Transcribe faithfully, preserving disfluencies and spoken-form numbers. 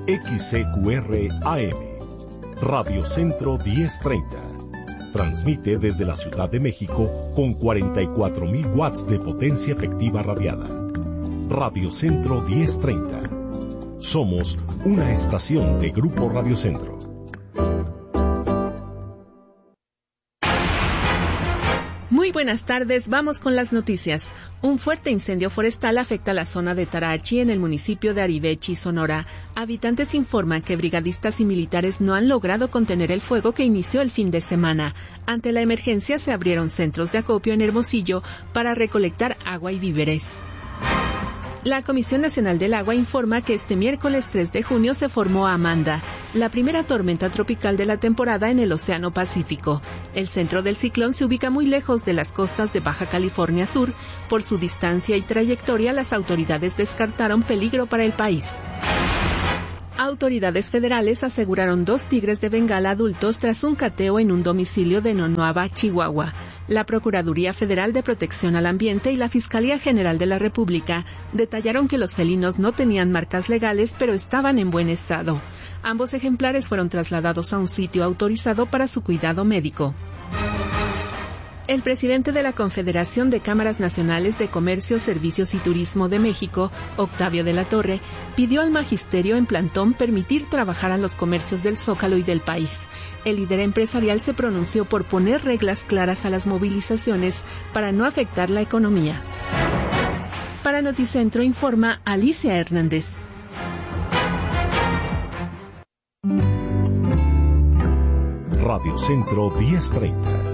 X C Q R A M, Radio Centro diez treinta. Transmite desde la Ciudad de México con cuarenta y cuatro mil watts de potencia efectiva radiada. Radio Centro diez treinta. Somos una estación de Grupo Radio Centro. Muy buenas tardes, vamos con las noticias. Un fuerte incendio forestal afecta la zona de Tarachi en el municipio de Arivechi, Sonora. Habitantes informan que brigadistas y militares no han logrado contener el fuego que inició el fin de semana. Ante la emergencia se abrieron centros de acopio en Hermosillo para recolectar agua y víveres. La Comisión Nacional del Agua informa que este miércoles tres de junio se formó Amanda, la primera tormenta tropical de la temporada en el Océano Pacífico. El centro del ciclón se ubica muy lejos de las costas de Baja California Sur. Por su distancia y trayectoria, las autoridades descartaron peligro para el país. Autoridades federales aseguraron dos tigres de Bengala adultos tras un cateo en un domicilio de Nonuaba, Chihuahua. La Procuraduría Federal de Protección al Ambiente y la Fiscalía General de la República detallaron que los felinos no tenían marcas legales, pero estaban en buen estado. Ambos ejemplares fueron trasladados a un sitio autorizado para su cuidado médico. El presidente de la Confederación de Cámaras Nacionales de Comercio, Servicios y Turismo de México, Octavio de la Torre, pidió al magisterio en plantón permitir trabajar a los comercios del Zócalo y del país. El líder empresarial se pronunció por poner reglas claras a las movilizaciones para no afectar la economía. Para Noticentro informa Alicia Hernández. Radio Centro diez treinta.